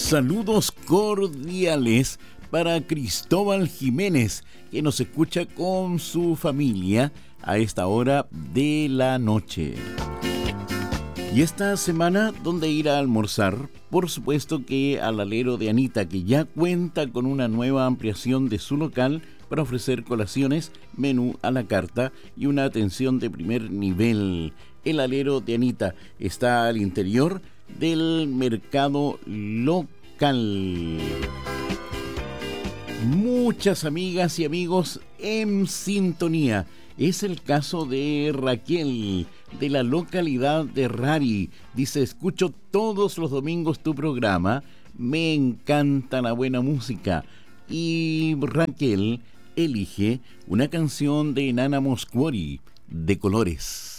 Saludos cordiales para Cristóbal Jiménez, que nos escucha con su familia a esta hora de la noche. Y esta semana, ¿dónde ir a almorzar? Por supuesto que al alero de Anita, que ya cuenta con una nueva ampliación de su local para ofrecer colaciones, menú a la carta y una atención de primer nivel. El alero de Anita está al interior del mercado local. Muchas amigas y amigos en sintonía. Es el caso de Raquel, de la localidad de Rari. Dice: escucho todos los domingos tu programa, me encanta la buena música. Y Raquel elige una canción de Nana Mosconi, De Colores.